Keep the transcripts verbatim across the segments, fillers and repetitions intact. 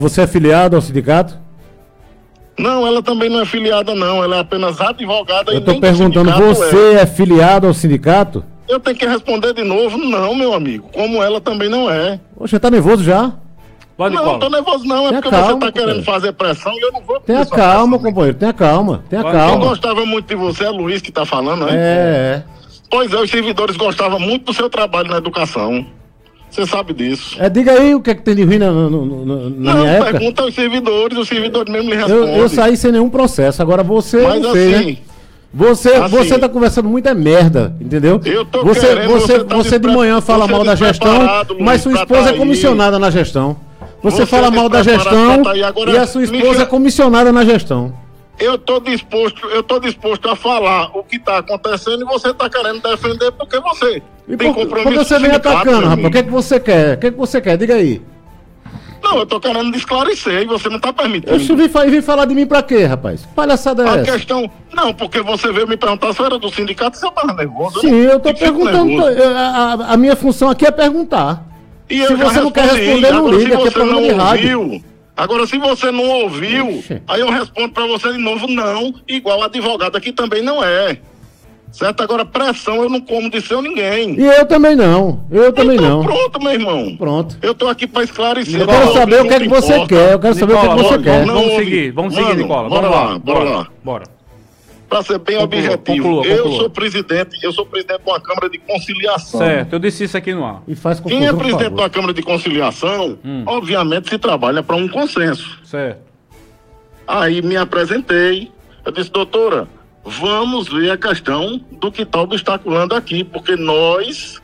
Você é filiado ao sindicato? Não, ela também não é filiada não, ela é apenas advogada. Eu e tô nem perguntando, você é. é filiado ao sindicato? Eu tenho que responder de novo, não, meu amigo, como ela também não é. Você tá nervoso já? Pode não, não tô nervoso não, é tenha porque calma, você tá querendo fazer pressão e eu não vou... Tenha calma, companheiro, tenha calma, tenha Pode calma. Quem gostava muito de você é o Luiz que tá falando, né? É, é. Pois é, os servidores gostavam muito do seu trabalho na educação. Você sabe disso. É, diga aí o que é que tem de ruim na, na, na, na não, minha época. Pergunta aos servidores, os servidores mesmo lhe respondem. Eu, eu saí sem nenhum processo, agora você Mas não fez, assim, né? Você, assim, você tá conversando muita merda, entendeu? Eu tô você, querendo, você, você, tá você de manhã fala mal da gestão, mas sua esposa é comissionada na gestão. Você, você fala mal da gestão tá e a sua esposa me... é comissionada na gestão. Eu tô disposto, eu tô disposto a falar o que tá acontecendo e você tá querendo defender porque você e tem por, compromisso. Porque você vem atacando, rapaz. O que é que você quer? O que é que você quer? Diga aí. Não, eu tô querendo esclarecer e você não tá permitindo. Eu vim, vim falar de mim pra quê, rapaz? Palhaçada é a essa? A questão... Não, porque você veio me perguntar se eu era do sindicato e se eu tava nervoso. Sim, eu tô perguntando. A, a minha função aqui é perguntar. E se você não quer responder, não liga, que é programa de rádio. Agora, se você não ouviu, Ixi. aí eu respondo pra você de novo, não, igual a advogada que também não é. Certo? Agora, pressão eu não como de seu ninguém. E eu também não. Eu também então, não. Pronto, meu irmão. Pronto. Eu tô aqui pra esclarecer. Eu quero saber o que é que você importa. quer. Eu quero saber Nicola, o que, é que você vamos, quer. Vamos seguir, vamos Mano, seguir, Nicola. Bora vamos lá, bora lá. Bora. Para ser bem conclua, objetivo, conclua, eu conclua. sou presidente, eu sou presidente de uma Câmara de Conciliação. Certo, eu disse isso aqui no ar. E faz Quem é presidente de uma Câmara de Conciliação, hum. obviamente se trabalha para um consenso. Certo. Aí me apresentei, eu disse, doutora, vamos ver a questão do que está obstaculando aqui, porque nós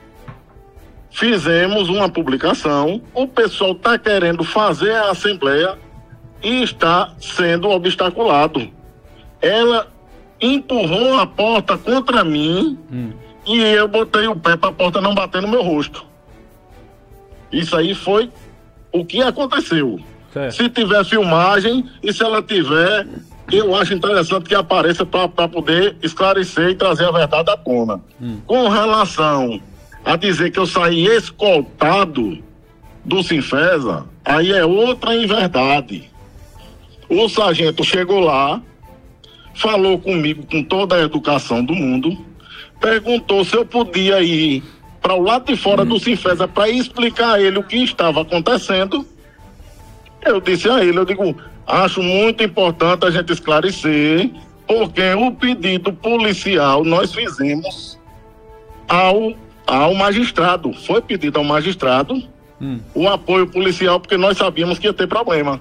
fizemos uma publicação, o pessoal está querendo fazer a assembleia e está sendo obstaculado. Ela empurrou a porta contra mim hum. e eu botei o pé para a porta não bater no meu rosto. Isso aí foi o que aconteceu. Certo. Se tiver filmagem e se ela tiver, eu acho interessante que apareça para poder esclarecer e trazer a verdade à tona. Hum. Com relação a dizer que eu saí escoltado do Sinfesa, aí é outra inverdade. O sargento chegou lá, falou comigo com toda a educação do mundo, perguntou se eu podia ir para o lado de fora hum. do Sinfesa para explicar a ele o que estava acontecendo. Eu disse a ele, eu digo, acho muito importante a gente esclarecer, porque o pedido policial nós fizemos ao, ao magistrado, foi pedido ao magistrado hum. o apoio policial, porque nós sabíamos que ia ter problema.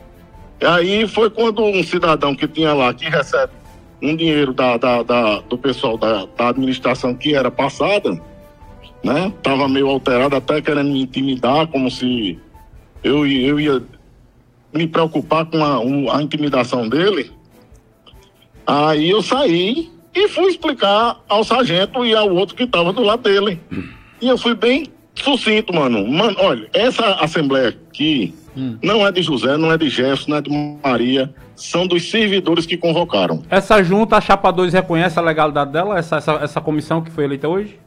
Aí foi quando um cidadão que tinha lá, que recebe um dinheiro da, da, da, do pessoal da, da administração que era passada, né? Tava meio alterado, até querendo me intimidar, como se eu, eu ia me preocupar com a, um, a intimidação dele. Aí eu saí e fui explicar ao sargento e ao outro que estava do lado dele. E eu fui bem sucinto, mano. Mano, olha, essa assembleia aqui hum. não é de José, não é de Jefferson, não é de Maria, são dos servidores que convocaram. Essa junta, a Chapa dois, reconhece a legalidade dela, essa, essa, essa comissão que foi eleita hoje?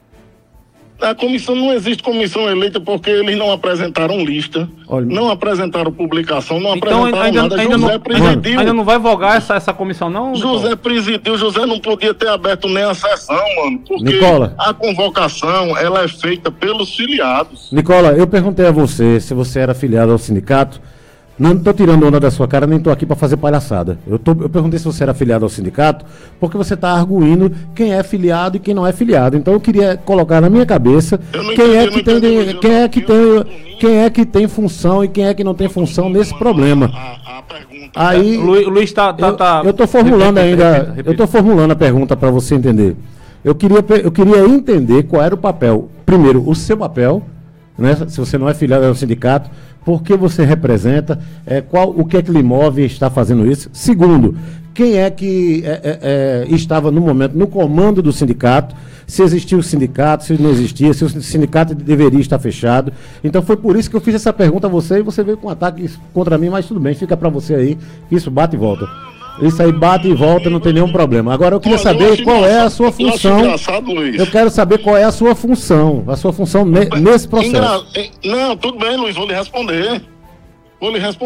A comissão, não existe comissão eleita porque eles não apresentaram lista, Olha. não apresentaram publicação, não então, apresentaram ainda, nada. Ainda José não, presidiu. Ainda não vai vogar essa, essa comissão, não? José presidiu, José não podia ter aberto nem a sessão, mano, porque Nicola. a convocação, ela é feita pelos filiados. Nicola, eu perguntei a você se você era filiado ao sindicato. Não estou tirando onda da sua cara, nem estou aqui para fazer palhaçada. Eu, tô, eu perguntei se você era filiado ao sindicato, porque você está arguindo quem é filiado e quem não é filiado. Então eu queria colocar na minha cabeça quem é que tem, de, quem é que tem, quem é que tem função e quem é que não tem função nesse problema. Aí, o Luiz está, tá, tá, eu estou formulando repita, ainda, repita, repita. eu estou formulando a pergunta para você entender. Eu queria, eu queria entender qual era o papel. Primeiro, o seu papel, né, se você não é filiado ao sindicato. Por que você representa, é, qual, o que é que lhe move está fazendo isso? Segundo, quem é que é, é, é, estava no momento no comando do sindicato, se existia o sindicato, se não existia, se o sindicato deveria estar fechado. Então foi por isso que eu fiz essa pergunta a você e você veio com um ataque contra mim, mas tudo bem, fica para você aí, isso bate e volta. Isso aí bate e volta, não tem nenhum problema. Agora eu queria Olha, saber eu qual é a sua função. Eu quero saber qual é a sua função, a sua função ne, nesse processo. Engra... Não, tudo bem, Luiz, vou lhe responder. Vou lhe responder.